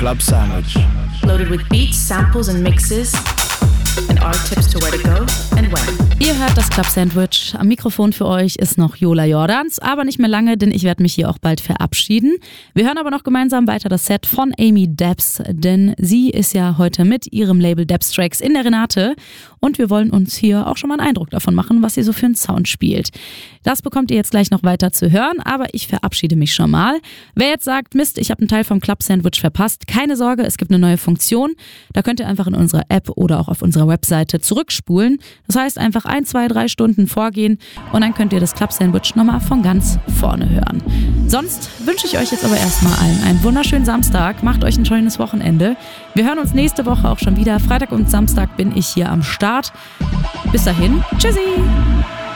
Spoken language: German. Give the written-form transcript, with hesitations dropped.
Club Sandwich. Loaded with beats, samples and mixes and our tips to where to go and when. Ihr hört das Club Sandwich. Am Mikrofon für euch ist noch Jola Jordans, aber nicht mehr lange, denn ich werde mich hier auch bald verabschieden. Wir hören aber noch gemeinsam weiter das Set von Amy Debs, denn sie ist ja heute mit ihrem Label Debs Tracks in der Renate und wir wollen uns hier auch schon mal einen Eindruck davon machen, was sie so für einen Sound spielt. Das bekommt ihr jetzt gleich noch weiter zu hören, aber ich verabschiede mich schon mal. Wer jetzt sagt, Mist, ich habe einen Teil vom Club Sandwich verpasst, keine Sorge, es gibt eine neue Funktion. Da könnt ihr einfach in unserer App oder auch auf unserer Webseite zurückspulen. Das heißt einfach 1, 2, 3 Stunden vorgehen und dann könnt ihr das Club Sandwich nochmal von ganz vorne hören. Sonst wünsche ich euch jetzt aber erstmal allen einen wunderschönen Samstag. Macht euch ein schönes Wochenende. Wir hören uns nächste Woche auch schon wieder. Freitag und Samstag bin ich hier am Start. Bis dahin, tschüssi!